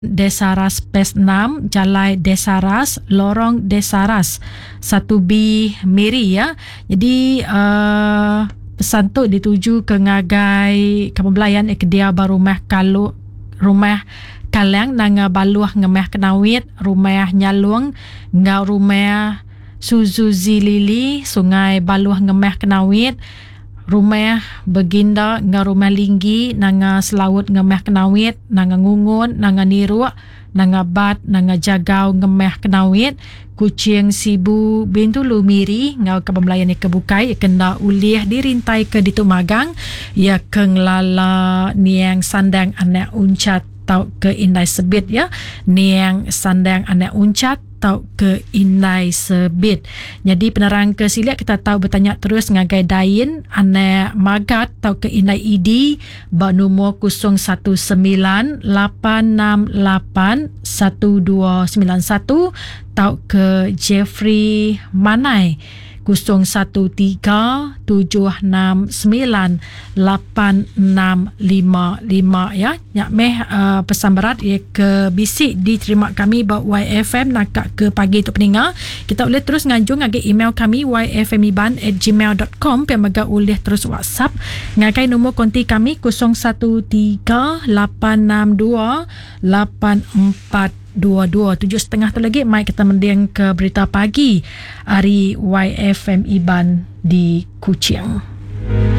Desaras PES 6, Jalai Desaras, Lorong Desaras 1B Miri ya. Jadi pesan tu dituju ke ngagai Kepembelayan Kedia Barumah Kalau Rumah Kalang nanga baluah ngemeh kenawit, rumah Nyalung ngau rumah Suzuzi Lili, Sungai Baluah ngemeh kenawit, rumah Beginda ngau rumah Linggi nanga Selawut ngemeh kenawit, nanga Ngungun nanga Niruk, nanga Bat nanga Jagau ngemeh kenawit, Kucing Sibu Bintulu Miri ngau Kepembelayan Kebukai kena ulih dirintai ke Ditu Magang ya kenglala niang sandang anak uncat tau ke Indai Sebit ya, niang sandang anak uncat tau ke Indai Sebit. Jadi penerang ke siliak kita tahu bertanya terus ngagai Dain anak Magat tau ke Indai ID ba nombor 018681291 tau ke Jeffrey Manai 0137698655 ya. Nyak meh pesan berat ia ke bisik diterima kami bahawa YFM nak ke pagi tu peninga. Kita boleh terus nganjung ngagi email kami yfmiban@gmail.com yang mega boleh terus WhatsApp ngagai nombor konti kami 0138628422. 7:30 tu lagi mai kita mendiang ke berita pagi hari YFM Iban di Kuching.